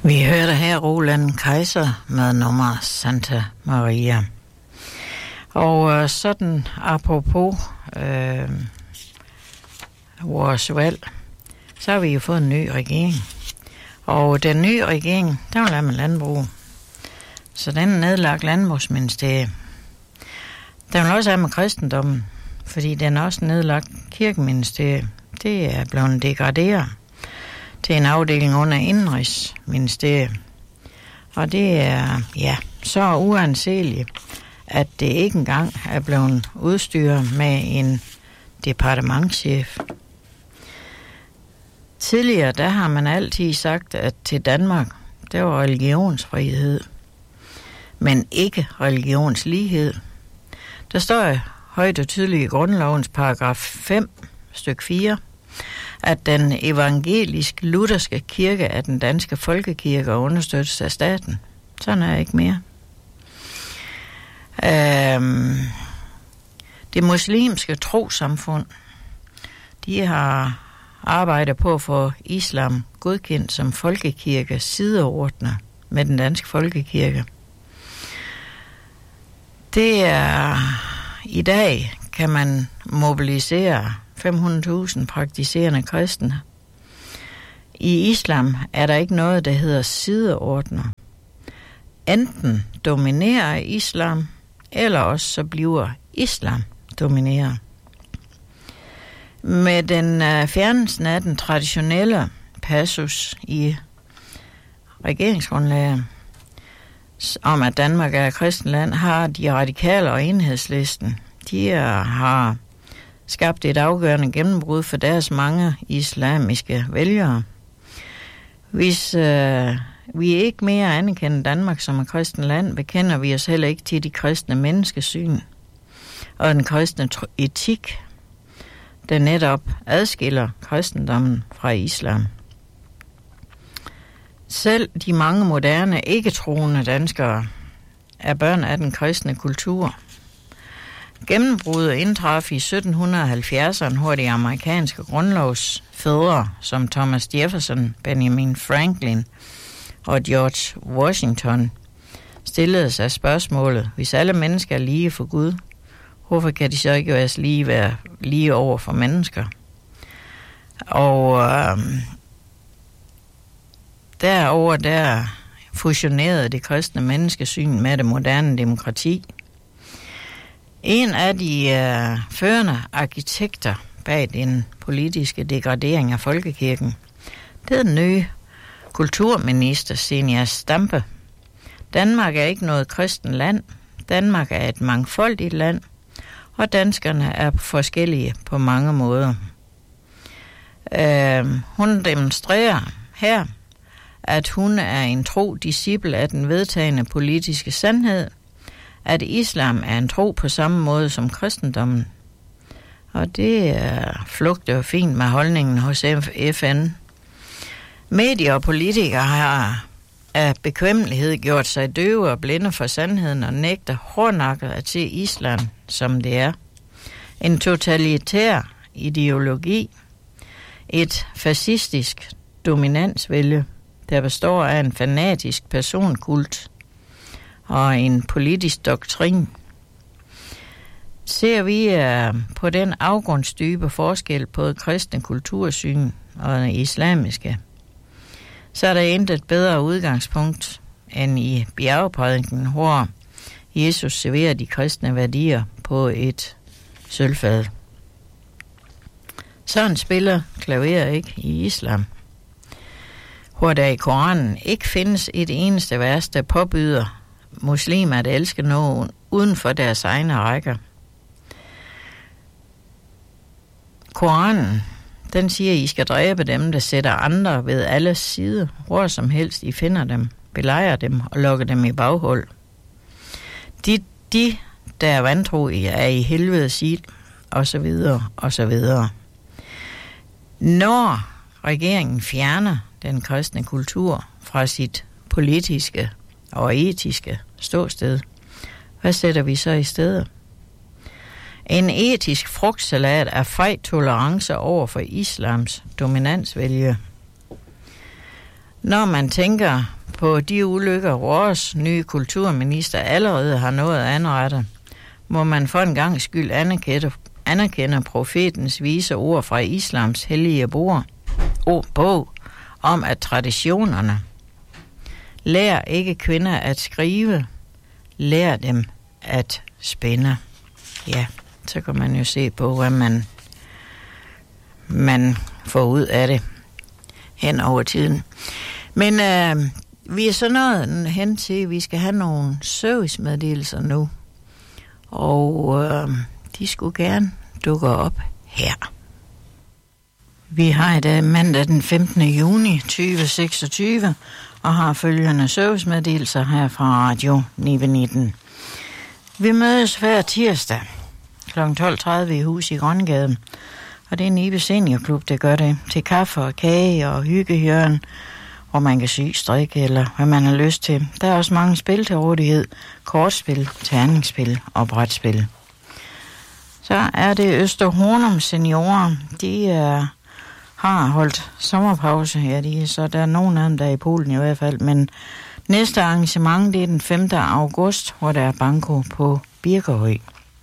Vi hørte her Roland Kaiser med nummer Santa Maria. Og sådan apropos vores valg, så har vi jo fået en ny regering. Og den nye regering, der vil have med landbrug. Så den er nedlagt landbrugsministeriet. Den vil også have med kristendommen, fordi den er også nedlagt kirkeministeriet. Det er blevet degraderet til en afdeling under Indenrigsministeriet. Og det er, så uanseligt, at det ikke engang er blevet udstyret med en departementschef. Tidligere, der har man altid sagt, at til Danmark, der var religionsfrihed, men ikke religionslighed. Der står højt og tydeligt i grundlovens paragraf 5, stykke 4, at den evangeliske lutherske kirke er den danske folkekirke og understøttes af staten. Sådan er ikke mere. Det muslimske trossamfund, de har arbejdet på at få islam godkendt som folkekirke sideordnet med den danske folkekirke. Det er i dag kan man mobilisere 500.000 praktiserende kristne. I islam er der ikke noget, der hedder sideordner. Enten dominerer islam, eller også så bliver islam domineret. Med den fjernelsen af den traditionelle passus i regeringsgrundlaget om, at Danmark er et kristent land, har de radikale og Enhedslisten, de har skabt et afgørende gennembrud for deres mange islamiske vælgere. Hvis vi ikke mere anerkender Danmark som et kristent land, bekender vi os heller ikke til de kristne menneskesyn og den kristne etik, der netop adskiller kristendommen fra islam. Selv de mange moderne, ikke-troende danskere er børn af den kristne kultur. Gennembruddet indtraf i 1770'erne, hvor de amerikanske grundlovsfædre som Thomas Jefferson, Benjamin Franklin og George Washington stillede sig spørgsmålet: hvis alle mennesker er lige for Gud, hvorfor kan de så ikke være lige over for mennesker? Og derover der fusionerede det kristne menneskesyn med det moderne demokrati. En af de førende arkitekter bag den politiske degradering af folkekirken, det er den nye kulturminister Zenia Stampe. Danmark er ikke noget kristen land. Danmark er et mangfoldigt land, og danskerne er forskellige på mange måder. Hun demonstrerer her, at hun er en tro disciple af den vedtagne politiske sandhed, at islam er en tro på samme måde som kristendommen. Og det flugter fint med holdningen hos FN. Medier og politikere har af bekvemmelighed gjort sig døve og blinde for sandheden og nægter hårdnakket at se islam, som det er. En totalitær ideologi, et fascistisk dominansvælge, der består af en fanatisk personkult og en politisk doktrin. Ser vi på den afgrundsdybe forskel på et kristne kultursyn og islamiske, så er der intet bedre udgangspunkt end i bjergprædiken, hvor Jesus serverer de kristne værdier på et sølvfad. Sådan spiller klaver ikke i islam, hvor der i Koranen ikke findes et eneste vers, der påbyder muslimer at elske nogen uden for deres egne rækker. Koranen, den siger, at I skal dræbe dem, der sætter andre ved alles side, hvor som helst I finder dem, belejrer dem og lukker dem i baghul. De der er vantro, er i helvedes ild, og så videre, og så videre. Når regeringen fjerner den kristne kultur fra sit politiske og etiske ståsted, hvad sætter vi så i stedet? En etisk frugtsalat af fej tolerance over for islams dominansvælge. Når man tænker på de ulykker, vores nye kulturminister allerede har nået at anrette, må man for en gang skyld anerkende profetens vise ord fra islams hellige bog om, at traditionerne lær ikke kvinder at skrive, lær dem at spænde. Ja, så kan man jo se på, hvad man får ud af det hen over tiden. Men vi er så nået hen til, at vi skal have nogle servicemeddelelser nu. Og de skulle gerne dukke op her. Vi har i dag mandag den 15. juni 2026 og har følgende servicemeddelelser her fra Radio 919. Vi mødes hver tirsdag kl. 12.30 i hus i Grønnegaden. Og det er Nibe Seniorklub, der gør det. Til kaffe og kage og hyggehjørn, hvor man kan sy, strikke eller hvad man har lyst til. Der er også mange spil til rådighed. Kortspil, terningsspil og brætspil. Så er det Østerhornum Seniorer. De har holdt sommerpause. Ja, så der er nogen af dem, der er i Polen i hvert fald. Men næste arrangement, det er den 5. august, hvor der er banko på Birkerød.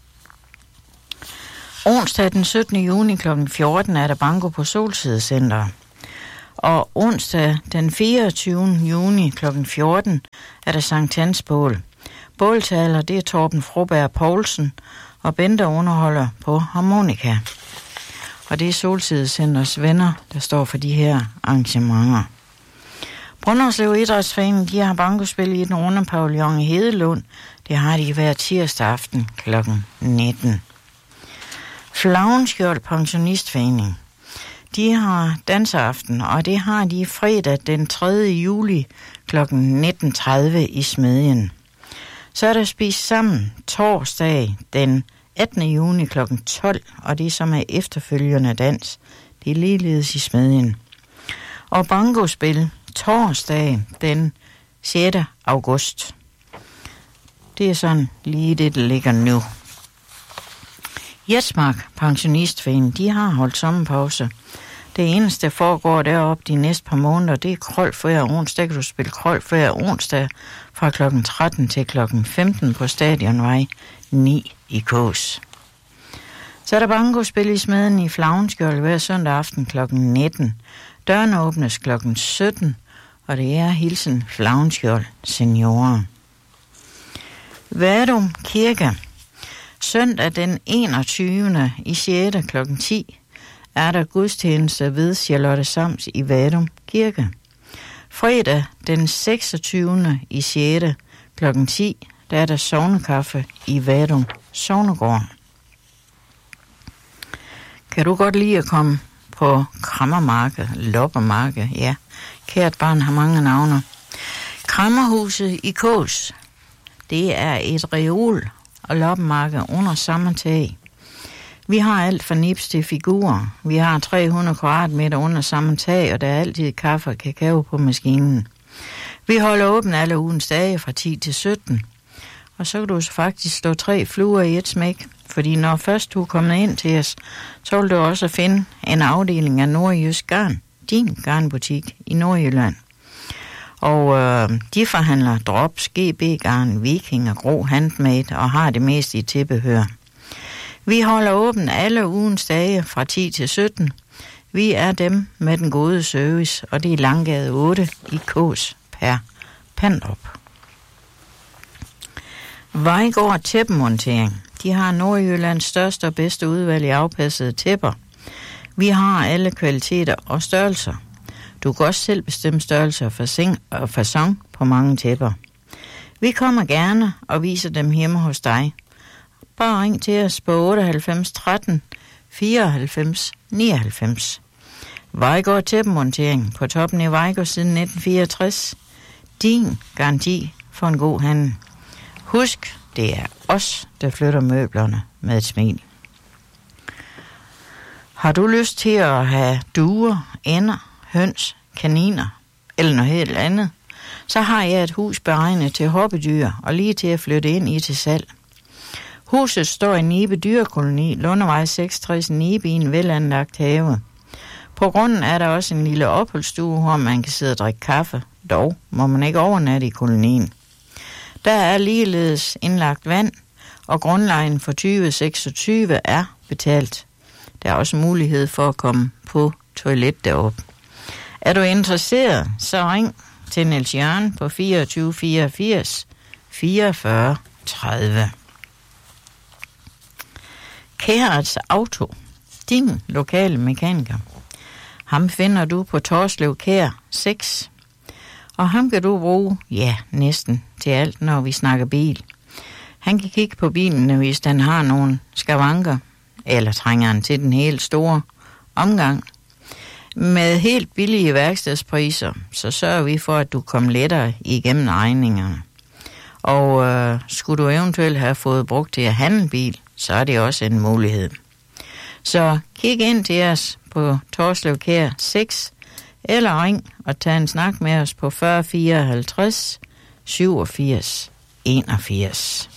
Onsdag den 17. juni kl. 14 er der banko på Solsidecenter. Og onsdag den 24. juni kl. 14 er der Sankt Hans Bål. Båltaler, det er Torben Froberg Poulsen, og Bente underholder på harmonika. Og det er Solsidecenters venner, der står for de her arrangementer. Brønderslev Idrætsforening, de har bankospil i den runde pavillon i Hedelund. Det har de hver tirsdag aften kl. 19. Flavnskjold Pensionistforening, de har danseaften, og det har de fredag den 3. juli kl. 19.30 i Smedjen. Så er der spist sammen torsdag den 18. juni kl. 12, og det som er efterfølgende dans. Det er ligeledes i Smedjen. Og bankospil torsdag den 6. august. Det er sådan lige det, der ligger nu. Jetsmark Pensionistforening, de har holdt sommerpause. Det eneste, der foregår deroppe de næste par måneder, det er krøl hver onsdag. Der kan du spille krøl hver onsdag fra kl. 13 til kl. 15 på Stadionvej 9 i Kås. Så er der bankospil i Smeden i Flavnskjold hver søndag aften kl. 19. Dørene åbnes kl. 17, og det er hilsen Flavnskjold Seniorer. Vadum Kirke. Søndag den 21. i 6. kl. 10 er der gudstjeneste ved Charlotte Sams i Vadum Kirke. Fredag den 26. i 6. kl. 10 der er der sognekaffe i Vadum Sognegård. Kan du godt lide at komme på Krammermarked, Loppemarked? Ja, kært barn har mange navne. Krammerhuset i Kås, det er et reol og loppemarked under samme tag. Vi har alt fra nips til figurer. Vi har 300 kvadratmeter under samme tag, og der er altid kaffe og kakao på maskinen. Vi holder åben alle ugens dage fra 10 til 17. Og så kan du faktisk slå 3 fluer i et smæk, fordi når først du er kommet ind til os, så vil du også finde en afdeling af Nordjysk Garn, din garnbutik i Nordjylland. Og de forhandler drops, GB-garn, Viking og Gro Handmade og har det meste i tilbehør. Vi holder åben alle ugens dage fra 10 til 17. Vi er dem med den gode service, og det er Langgade 8 i Kås per Pandrup. Vejgaard Tæppemontering. De har Nordjyllands største og bedste udvalg i afpassede tæpper. Vi har alle kvaliteter og størrelser. Du kan også selv bestemme størrelse og facon på mange tæpper. Vi kommer gerne og viser dem hjemme hos dig. Bare ring til os på 98 13 94 99. Vejgaard Tæppemontering på toppen i Vejgaard siden 1964. Din garanti for en god handel. Husk, det er os, der flytter møblerne med et smil. Har du lyst til at have duer, ænder, høns, kaniner eller noget helt andet, så har jeg et hus beregnet til hobbydyr og lige til at flytte ind i til salg. Huset står i Nibe Dyrekoloni, Lundevej 66 Nibe i en velanlagt have. På grunden er der også en lille opholdsstue, hvor man kan sidde og drikke kaffe. Dog må man ikke overnatte i kolonien. Der er ligeledes indlagt vand, og grundlejen for 2026 er betalt. Der er også mulighed for at komme på toilet deroppe. Er du interesseret, så ring til Niels Jørgen på 24 84 44 30. Kærets Auto, din lokale mekaniker. Ham finder du på Torslev Kær 6. Og ham kan du bruge, næsten til alt, når vi snakker bil. Han kan kigge på bilen, hvis den har nogle skavanker, eller trænger han til den helt store omgang. Med helt billige værkstedspriser, så sørger vi for, at du kommer lettere igennem regningerne. Og skulle du eventuelt have fået brugt til at handle bil, så er det også en mulighed. Så kig ind til os på Torslev Kær 6, eller ring og tag en snak med os på 40 54 87 81.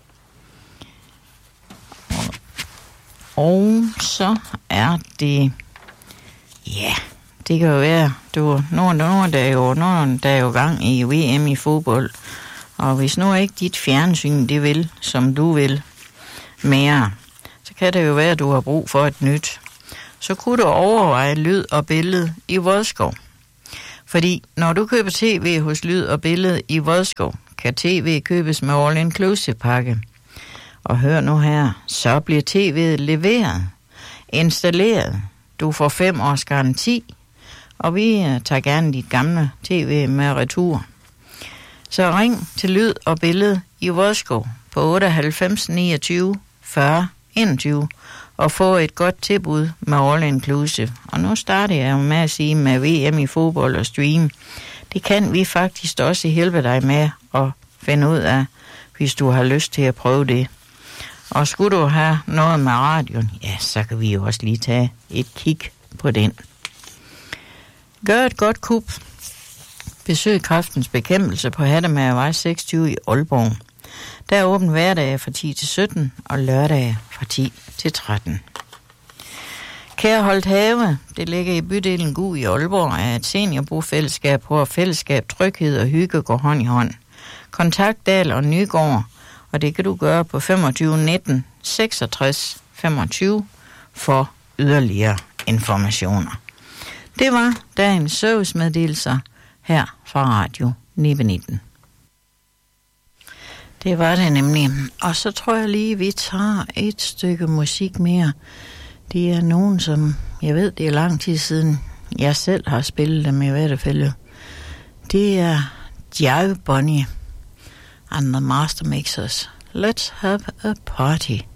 Og så er det, det kan jo være, der er jo gang i VM i fodbold, og hvis nu ikke dit fjernsyn det vil, som du vil mere, så kan det jo være, at du har brug for et nyt. Så kunne du overveje Lyd og Billede i Vodskov. Fordi når du køber tv hos Lyd og Billede i Vodskov, kan tv købes med all-inclusive pakke. Og hør nu her, så bliver tv'et leveret, installeret. Du får 5 års garanti, og vi tager gerne dit gamle tv med retur. Så ring til Lyd og Billede i Vodskov på 98 29 40 21 og få et godt tilbud med all inclusive. Og nu starter jeg med at sige med VM i fodbold og stream. Det kan vi faktisk også hjælpe dig med at finde ud af, hvis du har lyst til at prøve det. Og skulle du have noget med radioen, så kan vi jo også lige tage et kig på den. Gør et godt kup. Besøg Kræftens Bekæmpelse på Hattemagervej 26 i Aalborg. Der er åbent hverdage fra 10 til 17 og lørdage fra 10 til 13. Kærholdt Have, det ligger i bydelen Gug i Aalborg, er et seniorbofællesskab, hvor fællesskab, tryghed og hygge går hånd i hånd. Kontakt Dahl og Nygaard, og det kan du gøre på 25 19 66 25 for yderligere informationer. Det var dagens servicemeddelelser her fra Radio 919. Det var det nemlig. Og så tror jeg lige, vi tager et stykke musik mere. Det er nogen, som jeg ved, det er lang tid siden, jeg selv har spillet dem i hvert fald. Det er Jive Bunny and the Master Mixers. Let's have a party.